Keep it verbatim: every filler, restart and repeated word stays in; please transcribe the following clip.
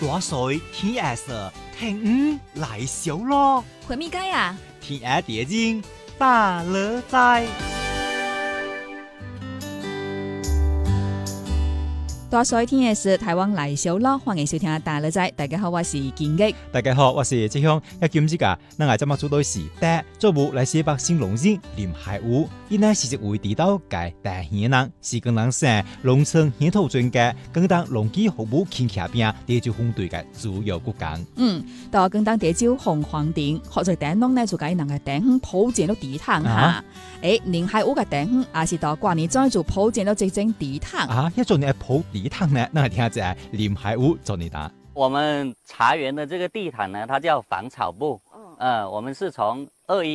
大水天下事，聽五來小咯。 回咪街啊？ 天下地經大樂在。 大水天嘅事，台灣來小咯，歡迎收聽大樂在。大家好，我是建吉。 大家好，我是志雄。一今日噶，咱係今日做到時，第做務來寫百姓農人林海武，因呢是一位地道界大賢人，是更人生農村鄉土專家，更當農機服務傾騎兵地州風隊嘅主要骨幹。 嗯，到更當地州紅黃頂，學在頂農呢就解人嘅頂鄉普建到地堂哈。誒，林海武嘅頂鄉也是到過年再做普建到直正地堂。 啊，一做你係普地堂呢，那聽下就林海武做你答。 我們茶園的這個地毯呢，它叫防草布。嗯、呃，我們是從二一